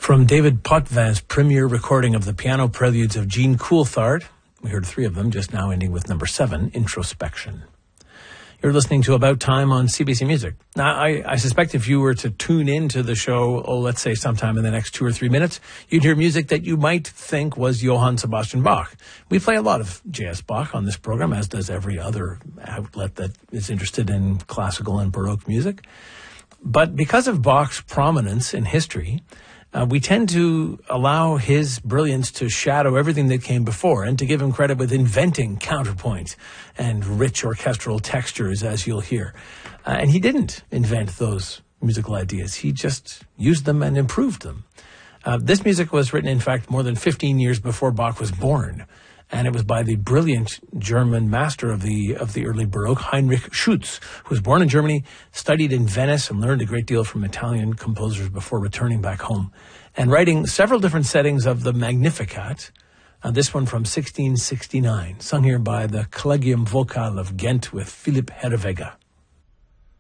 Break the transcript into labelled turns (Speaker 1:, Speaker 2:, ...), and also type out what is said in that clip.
Speaker 1: From David Potvin's premiere recording of the piano preludes of Jean Coulthard, we heard 3 of them just now, ending with number 7, Introspection. You're listening to About Time on CBC Music. Now, I suspect if you were to tune into the show, let's say sometime in the next 2 or 3 minutes, you'd hear music that you might think was Johann Sebastian Bach. We play a lot of J.S. Bach on this program, as does every other outlet that is interested in classical and Baroque music. But because of Bach's prominence in history, we tend to allow his brilliance to shadow everything that came before and to give him credit with inventing counterpoint and rich orchestral textures, as you'll hear. And he didn't invent those musical ideas. He just used them and improved them. This music was written, in fact, more than 15 years before Bach was born. And it was by the brilliant German master of the early Baroque, Heinrich Schütz, who was born in Germany, studied in Venice, and learned a great deal from Italian composers before returning back home, and writing several different settings of the Magnificat, this one from 1669, sung here by the Collegium Vocal of Ghent with Philipp Herreweghe.